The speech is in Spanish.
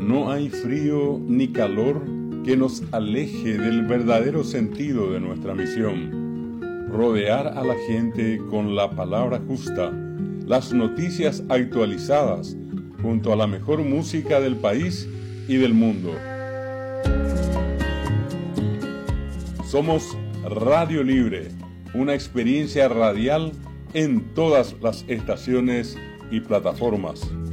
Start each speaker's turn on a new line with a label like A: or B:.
A: No hay frío ni calor que nos aleje del verdadero sentido de nuestra misión: rodear a la gente con la palabra justa, las noticias actualizadas, junto a la mejor música del país y del mundo. Somos Radio Libre, una experiencia radial en todas las estaciones y plataformas.